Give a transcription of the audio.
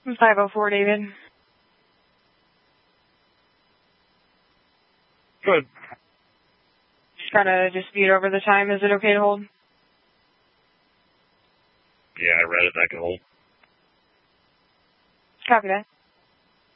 504, David. Good. Got a dispute over the time. Is it okay to hold? Yeah, I read it. I can hold. Copy that.